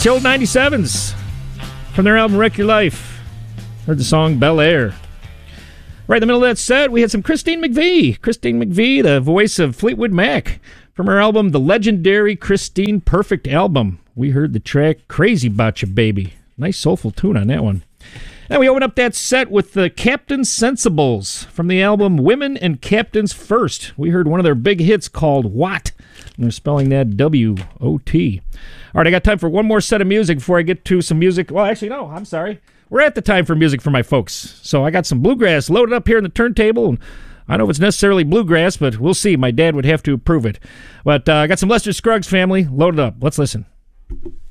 The old 97s from their album Wreck Your Life. Heard the song Bel Air. Right in the middle of that set, we had some Christine McVie. Christine McVie, the voice of Fleetwood Mac. From her album, the legendary Christine Perfect Album. We heard the track Crazy About You, Baby. Nice soulful tune on that one. And we open up that set with the Captain Sensibles from the album Women and Captains First. We heard one of their big hits called What? And they're spelling that W-O-T. All right, I got time for one more set of music before I get to some music. Well, actually, no, I'm sorry. We're at the time for music for my folks. So I got some bluegrass loaded up here in the turntable. And I don't know if it's necessarily bluegrass, but we'll see. My dad would have to approve it. But I got some Lester Scruggs family loaded up. Let's listen.